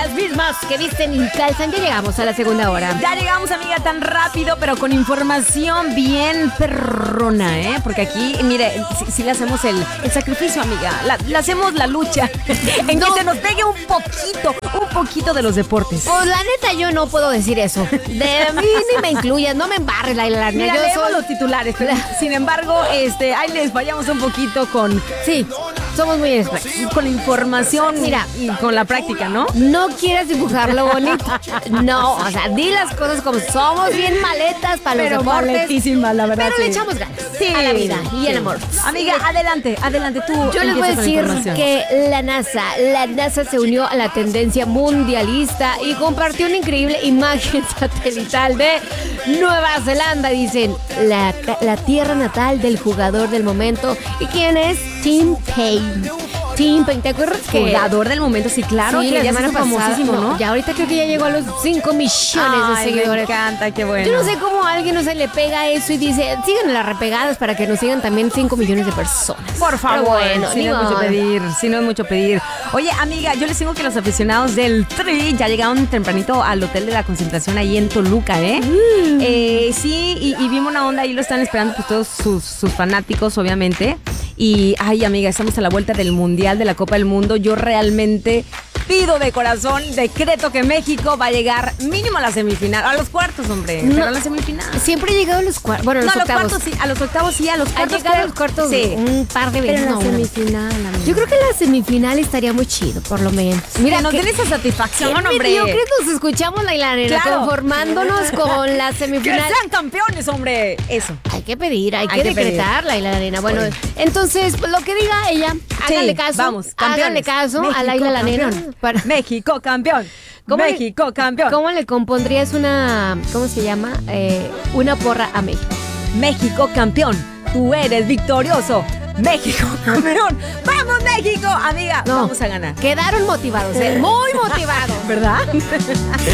las mismas que visten y calzan. Ya llegamos a la segunda hora. Ya llegamos, amiga, tan rápido, pero con información bien perrona, ¿eh? Porque aquí, mire, si le hacemos el sacrificio, amiga. Le hacemos la lucha en que se nos pegue un poquito de los deportes. Pues la neta, yo no puedo decir eso. De mí ni me incluyas, no me embarres, la Mira, yo leemos soy los titulares, pero sin embargo, ahí les fallamos un poquito con... Sí, somos muy expertos. Con la información, Mira, y con la práctica, ¿no? No quieras dibujarlo bonito. No, o sea, di las cosas como somos bien maletas para los deportes. Maletísimas, la verdad. Pero sí. le echamos ganas a la vida y el amor. Amiga, adelante tú. Yo les voy a decir que la NASA se unió a la tendencia mundialista y compartió una increíble imagen satelital de Nueva Zelanda. Dicen, la tierra natal del jugador del momento. ¿Y quién es? Tim Payne. Tim Payne, ¿te acuerdas que? Jugador del momento, sí, claro. Sí, que la ya semana es famosísimo, pasada, ¿no? Ya ahorita creo que ya llegó a los 5 millones de seguidores. Me encanta, qué bueno. Yo no sé cómo a alguien no se le pega eso y dice, sigan las repegadas para que nos sigan también 5 millones de personas. Por favor, Pero bueno, si no es mucho pedir, Oye, amiga, yo les digo que los aficionados del Tri ya llegaron tempranito al Hotel de la Concentración ahí en Toluca, ¿eh? Sí, y vimos una onda, ahí lo están esperando pues todos sus fanáticos, obviamente. Y, ay, amiga, estamos a la vuelta del Mundial, de la Copa del Mundo. Yo realmente pido de corazón, decreto que México va a llegar mínimo a la semifinal. A los cuartos, hombre. No, pero a la semifinal. Siempre he llegado a los cuartos. Bueno, a los octavos. Los cuartos sí, a los octavos sí, a los Ha cuartos. llegado a los cuartos sí. un par de veces. Pero en la no, semifinal, amiga. Yo creo que la semifinal estaría muy chido, por lo menos. Mira, nos den esa satisfacción, hombre. Yo creo que nos escuchamos, la nena, Claro. conformándonos con la ¡Que semifinal. sean campeones, hombre! Eso. Hay que pedir, hay que que decretar, la nena. Bueno, entonces, pues, lo que diga ella, háganle caso. Vamos, háganle caso a la nena. Para... México campeón. México campeón. ¿Cómo le compondrías una, cómo se llama? Una porra a México? México campeón. Tú eres victorioso. México campeón. ¡Vamos, México! Amiga, No, vamos a ganar. Quedaron motivados, muy motivados. ¿Verdad?